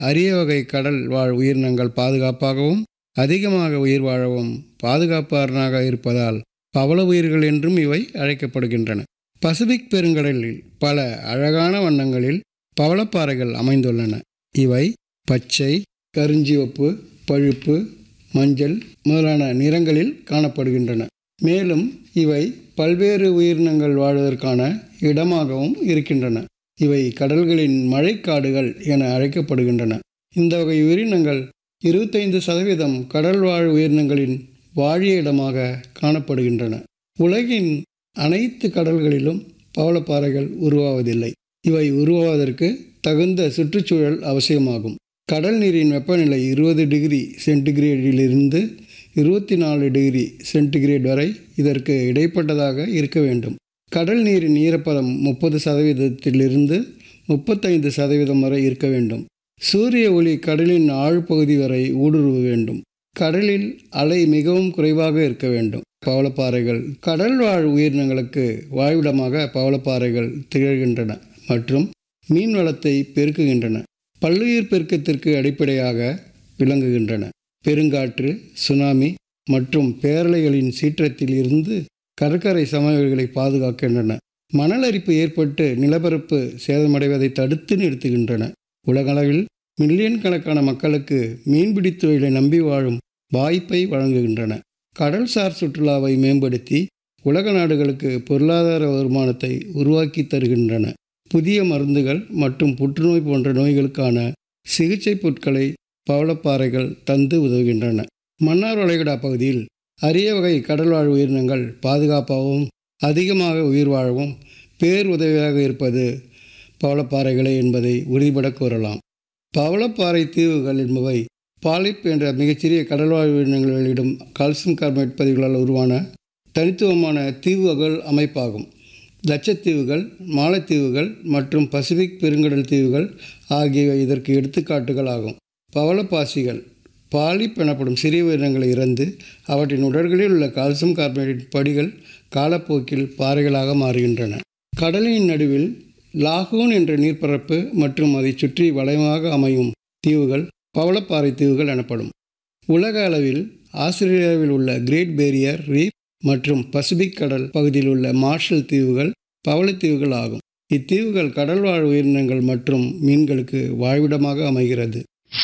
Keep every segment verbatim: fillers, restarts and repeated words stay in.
அரிய வகை கடல் வாழ் உயிரினங்கள் பாதுகாப்பாகவும் அதிகமாக உயிர் வாழவும் பாதுகாப்பாளராக இருப்பதால் பவள உயிர்கள் என்றும் இவை அழைக்கப்படுகின்றன. பசிபிக் பெருங்கடலில் பல அழகான வண்ணங்களில் பவளப்பாறைகள் அமைந்துள்ளன. இவை பச்சை, கருஞ்சிவப்பு, பழுப்பு, மஞ்சள் முதலான நிறங்களில் காணப்படுகின்றன. மேலும் இவை பல்வேறு உயிரினங்கள் வாழ்வதற்கான இடமாகவும் இருக்கின்றன. இவை கடல்களின் மழைக்காடுகள் என அழைக்கப்படுகின்றன. இந்த வகை உயிரினங்கள் இருபத்தைந்து சதவீதம் கடல் வாழ் உயிரினங்களின் வாழிய இடமாக காணப்படுகின்றன. உலகின் அனைத்து கடல்களிலும் பவளப்பாறைகள் உருவாவதில்லை. இவை உருவாவதற்கு தகுந்த சுற்றுச்சூழல் அவசியமாகும். கடல் நீரின் வெப்பநிலை இருபது டிகிரி சென்டிகிரேடிலிருந்து இருபத்தி நாலு டிகிரி சென்டிகிரேட் வரை இதற்கு இடைப்பட்டதாக இருக்க வேண்டும். கடல் நீரின் ஈரப்பதம் முப்பது சதவீதத்திலிருந்து முப்பத்தைந்து சதவீதம் வரை இருக்க வேண்டும். சூரிய ஒளி கடலின் ஆழ்பகுதி வரை ஊடுருவ வேண்டும். கடலில் அலை மிகவும் குறைவாக இருக்க வேண்டும். பவளப்பாறைகள் கடல் வாழ் உயிரினங்களுக்கு வாழ்விடமாக பவளப்பாறைகள் திகழ்கின்றன மற்றும் மீன் வளத்தை பெருக்குகின்றன. பல்லுயிர் பெருக்கத்திற்கு அடிப்படையாக விளங்குகின்றன. பெருங்காற்று, சுனாமி மற்றும் பேரலைகளின் சீற்றத்தில் இருந்து கடற்கரை சமவெளிகளை பாதுகாக்கின்றன. மணல் அரிப்பு ஏற்பட்டு நிலப்பரப்பு சேதமடைவதை தடுத்து நிறுத்துகின்றன. உலகளவில் மில்லியன் கணக்கான மக்களுக்கு மீன்பிடி தொழிலை நம்பி வாழும் வாய்ப்பை வழங்குகின்றன. கடல்சார் சுற்றுலாவை மேம்படுத்தி உலக நாடுகளுக்கு பொருளாதார வருமானத்தை உருவாக்கி தருகின்றன. புதிய மருந்துகள் மற்றும் புற்றுநோய் போன்ற நோய்களுக்கான சிகிச்சை பொருட்களை பவளப்பாறைகள் தந்து உதவுகின்றன. மன்னார் வளைகுடா பகுதியில் அரிய வகை கடல்வாழ் உயிரினங்கள் பாதுகாப்பாகவும் அதிகமாக உயிர் வாழவும் பேர் உதவியாக இருப்பது பவளப்பாறைகளே என்பதை உறுதிபட கூறலாம். பவளப்பாறை தீவுகள் என்பவை பாலிப் என்ற மிகச்சிறிய கடல்வாழ் உயிரினங்கள் வெளியிடும் கால்சியம் கார்பனேட் பதிவுகளால் உருவான தனித்துவமான தீவுகள் அமைப்பாகும். லட்சத்தீவுகள், மாலத்தீவுகள் மற்றும் பசிபிக் பெருங்கடல் தீவுகள் ஆகியவை இதற்கு எடுத்துக்காட்டுகள் ஆகும். பவளப்பாசிகள் பாலிப் எனப்படும் சிறிய உயிரினங்களை இறந்து அவற்றின் உடல்களில் உள்ள கால்சியம் கார்பனேட் படிகள் காலப்போக்கில் பாறைகளாக மாறுகின்றன. கடலின் நடுவில் லாகூன் என்ற நீர்ப்பரப்பு மற்றும் அதை சுற்றி வளையமாக அமையும் தீவுகள் பவளப்பாறை தீவுகள் எனப்படும். உலக அளவில் ஆஸ்திரேலியாவில் உள்ள கிரேட் பேரியர் ரீஃப் மற்றும் பசிபிக் கடல் பகுதியில் உள்ள மார்ஷல் தீவுகள் பவளத்தீவுகள் ஆகும். இத்தீவுகள் கடல்வாழ் உயிரினங்கள் மற்றும் மீன்களுக்கு வாழ்விடமாக அமைகிறது.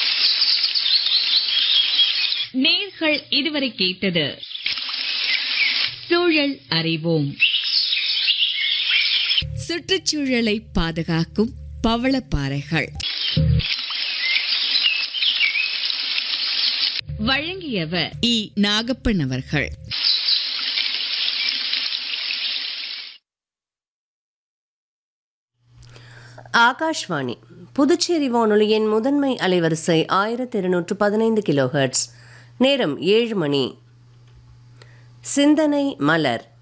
நேர்கள் இதுவரை கேட்டது சூழல் அறிவோம். சுற்றுச்சூழலை பாதுகாக்கும் பவளப்பாறைகள். வழங்கியவர் இ நாகப்பன் அவர்கள். ஆகாஷ்வாணி புதுச்சேரி வானொலியின் முதன்மை அலைவரிசை ஆயிரத்தி இருநூற்று பதினைந்து கிலோ ஹெர்ட்ஸ். நேரம் ஏழு மணி. சிந்தனை மலர்.